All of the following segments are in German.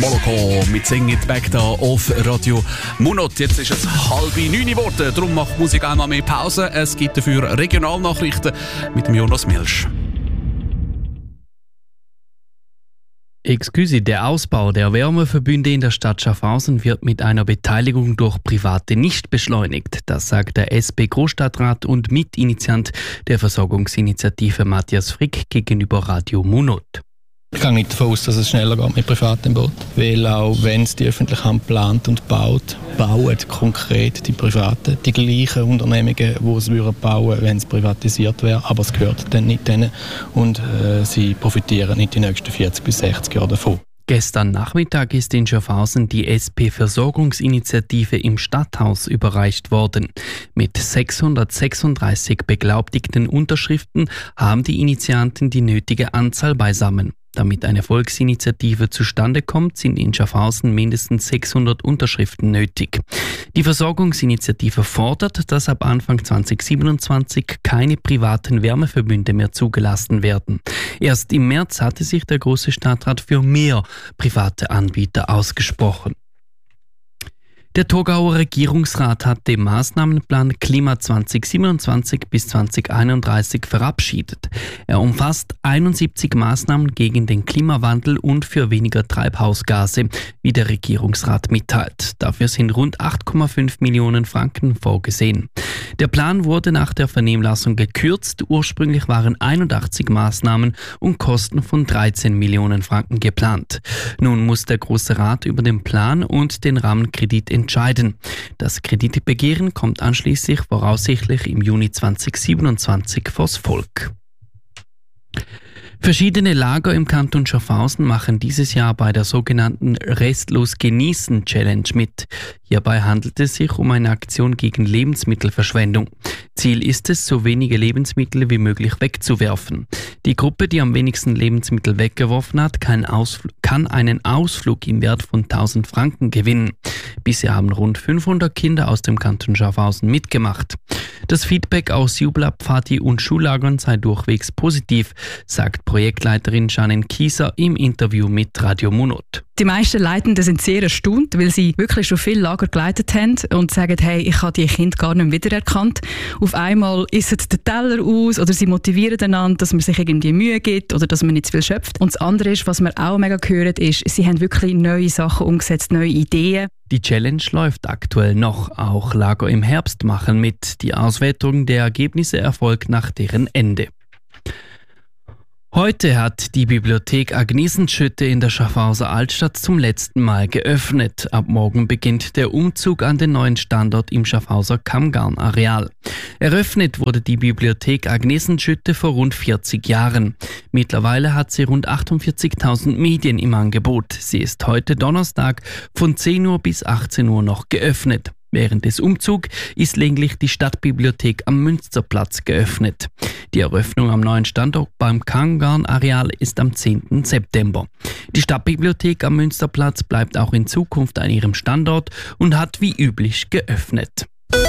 Moloko mit Sing It Back da auf Radio Monat. Jetzt ist es 8:30 geworden, darum macht Musik einmal mehr Pause. Es gibt dafür Regionalnachrichten mit dem Jonas Milsch. Excuse, der Ausbau der Wärmeverbünde in der Stadt Schaffhausen wird mit einer Beteiligung durch Private nicht beschleunigt. Das sagt der SP-Großstadtrat und Mitinitiant der Versorgungsinitiative Matthias Frick gegenüber Radio Monat. Ich gehe nicht davon aus, dass es schneller geht mit privatem Boot. Weil auch wenn es die öffentliche Hand plant und baut, bauen konkret die Privaten die gleichen Unternehmungen, die es bauen würden, wenn es privatisiert wäre. Aber es gehört dann nicht denen und sie profitieren nicht die nächsten 40 bis 60 Jahre davon. Gestern Nachmittag ist in Schaffhausen die SP-Versorgungsinitiative im Stadthaus überreicht worden. Mit 636 beglaubigten Unterschriften haben die Initianten die nötige Anzahl beisammen. Damit eine Volksinitiative zustande kommt, sind in Schaffhausen mindestens 600 Unterschriften nötig. Die Versorgungsinitiative fordert, dass ab Anfang 2027 keine privaten Wärmeverbünde mehr zugelassen werden. Erst im März hatte sich der Große Stadtrat für mehr private Anbieter ausgesprochen. Der Thurgauer Regierungsrat hat den Maßnahmenplan Klima 2027 bis 2031 verabschiedet. Er umfasst 71 Maßnahmen gegen den Klimawandel und für weniger Treibhausgase, wie der Regierungsrat mitteilt. Dafür sind rund 8,5 Millionen Franken vorgesehen. Der Plan wurde nach der Vernehmlassung gekürzt. Ursprünglich waren 81 Maßnahmen und Kosten von 13 Millionen Franken geplant. Nun muss der Große Rat über den Plan und den Rahmenkredit entscheiden. Das Kreditbegehren kommt anschließend voraussichtlich im Juni 2027 vors Volk. Verschiedene Lager im Kanton Schaffhausen machen dieses Jahr bei der sogenannten Restlos Genießen Challenge mit. Hierbei handelt es sich um eine Aktion gegen Lebensmittelverschwendung. Ziel ist es, so wenige Lebensmittel wie möglich wegzuwerfen. Die Gruppe, die am wenigsten Lebensmittel weggeworfen hat, kann einen Ausflug im Wert von 1000 Franken gewinnen. Bisher haben rund 500 Kinder aus dem Kanton Schaffhausen mitgemacht. Das Feedback aus Jubelabfahrt und Schullagern sei durchwegs positiv, sagt Projektleiterin Janine Kieser im Interview mit Radio Monat. Die meisten Leitenden sind sehr erstaunt, weil sie wirklich schon viele Lager geleitet haben und sagen, hey, ich habe die Kinder gar nicht mehr wiedererkannt. Auf einmal essen den Teller aus oder sie motivieren einander, dass man sich irgendwie Mühe gibt oder dass man nicht zu viel schöpft. Und das andere ist, was wir auch mega hören, ist, sie haben wirklich neue Sachen umgesetzt, neue Ideen. Die Challenge läuft aktuell noch. Auch Lager im Herbst machen mit. Die Auswertung der Ergebnisse erfolgt nach deren Ende. Heute hat die Bibliothek Agnesenschütte in der Schaffhauser Altstadt zum letzten Mal geöffnet. Ab morgen beginnt der Umzug an den neuen Standort im Schaffhauser Kammgarn-Areal. Eröffnet wurde die Bibliothek Agnesenschütte vor rund 40 Jahren. Mittlerweile hat sie rund 48.000 Medien im Angebot. Sie ist heute Donnerstag von 10 Uhr bis 18 Uhr noch geöffnet. Während des Umzugs ist lediglich die Stadtbibliothek am Münsterplatz geöffnet. Die Eröffnung am neuen Standort beim Kammgarn-Areal ist am 10. September. Die Stadtbibliothek am Münsterplatz bleibt auch in Zukunft an ihrem Standort und hat wie üblich geöffnet.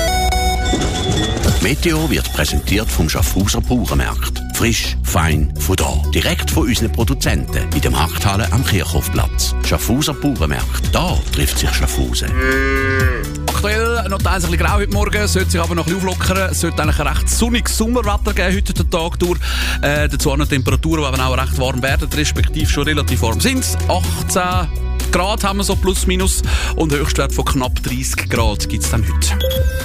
Meteo wird präsentiert vom Schaffhauser Bauernmarkt. Frisch, fein, von da. Direkt von unseren Produzenten in der Markthalle am Kirchhofplatz. Schaffhauser Bauernmarkt. Da trifft sich Schaffhausen. Aktuell noch teils ein bisschen grau heute Morgen, sollte sich aber noch ein bisschen auflockern. Es sollte eigentlich ein recht sonniges Sommerwetter geben heute den Tag durch. Dazu auch noch Temperaturen, die auch recht warm werden, respektive schon relativ warm sind. 18 Grad haben wir so plus minus und Höchstwert von knapp 30 Grad gibt es dann heute.